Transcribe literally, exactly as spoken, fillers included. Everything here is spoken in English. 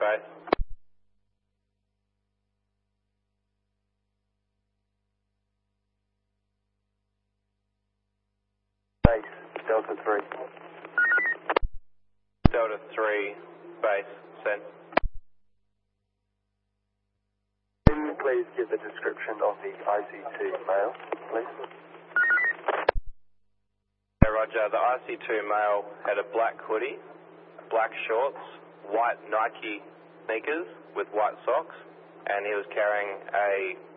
base. Base, Delta three. Delta three, base, send. Can you please give the description of the I C two male, please? Yeah, Roger. The I C two male had a black hoodie, black shorts, white Nike sneakers with white socks, and he was carrying a